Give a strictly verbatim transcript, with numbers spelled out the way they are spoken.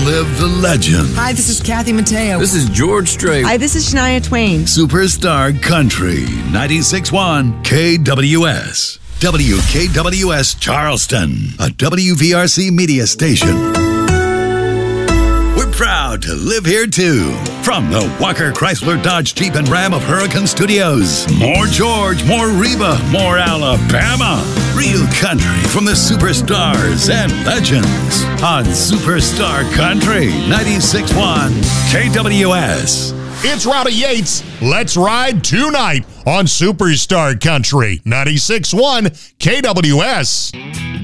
relive the legend. Hi, this is Kathy Mateo. This is George Strait. Hi, this is Shania Twain. Superstar Country, ninety-six point one K W S. W K W S Charleston, a W V R C media station. We're proud to live here too. From the Walker Chrysler Dodge Jeep and Ram of Hurricane Studios. More George, more Reba, more Alabama. Real country from the superstars and legends on Superstar Country, ninety-six point one K W S. It's Rowdy Yates. Let's ride tonight on Superstar Country, ninety-six point one K W S.